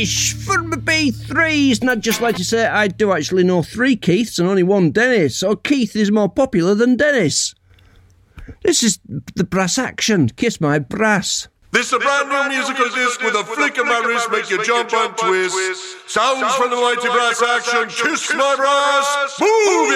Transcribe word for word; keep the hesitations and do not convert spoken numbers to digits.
English for my B threes. And I'd just like to say I do actually know three Keiths and only one Dennis. So Keith is more popular than Dennis. This is the Brass Action. Kiss My Brass. This is a brand new musical disc with a flick of my wrist, make you jump and twist. Sounds from the mighty Brass Action. Kiss My Brass. Move